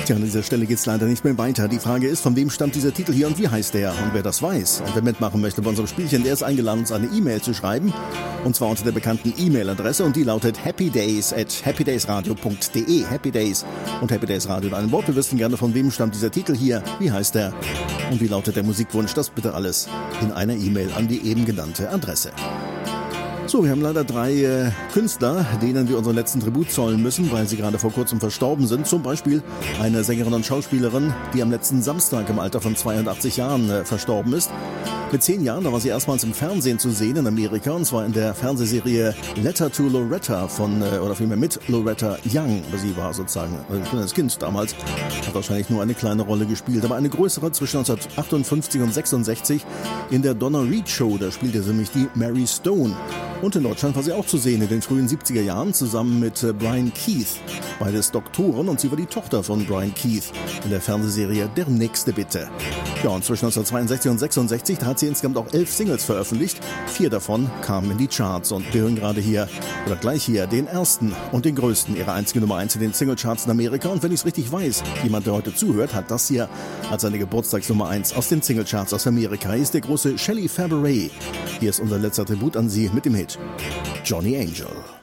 Tja, an dieser Stelle geht's leider nicht mehr weiter. Die Frage ist, von wem stammt dieser Titel hier und wie heißt der? Und wer das weiß und wer mitmachen möchte bei unserem Spielchen, der ist eingeladen, uns eine E-Mail zu schreiben. Und zwar unter der bekannten E-Mail-Adresse und die lautet happydays@happydaysradio.de. Happy Days und Happy Days Radio in einem Wort. Wir wissen gerne, von wem stammt dieser Titel hier, wie heißt der und wie lautet der Musikwunsch. Das bitte alles in einer E-Mail an die eben genannte Adresse. So, wir haben leider 3 Künstler, denen wir unseren letzten Tribut zollen müssen, weil sie gerade vor kurzem verstorben sind. Zum Beispiel eine Sängerin und Schauspielerin, die am letzten Samstag im Alter von 82 Jahren verstorben ist. Mit 10 Jahren, da war sie erstmals im Fernsehen zu sehen in Amerika, und zwar in der Fernsehserie Letter to Loretta oder vielmehr mit Loretta Young. Aber sie war sozusagen ein kleines Kind damals, hat wahrscheinlich nur eine kleine Rolle gespielt, aber eine größere zwischen 1958 und 66 in der Donna Reed Show. Da spielte sie nämlich die Mary Stone. Und in Deutschland war sie auch zu sehen in den frühen 70er Jahren zusammen mit Brian Keith. Beides Doktoren, und sie war die Tochter von Brian Keith in der Fernsehserie Der Nächste Bitte. Ja, und zwischen 1962 und 66, da hat sie insgesamt auch 11 Singles veröffentlicht. 4 davon kamen in die Charts, und wir hören gerade hier, oder gleich hier, den ersten und den größten, ihre einzige Nummer 1 in den Singlecharts in Amerika. Und wenn ich es richtig weiß, jemand, der heute zuhört, hat das hier als seine Geburtstagsnummer 1 aus den Singlecharts aus Amerika. Hier ist der große Shelley Fabares. Hier ist unser letzter Tribut an sie mit dem Hit Johnny Angel.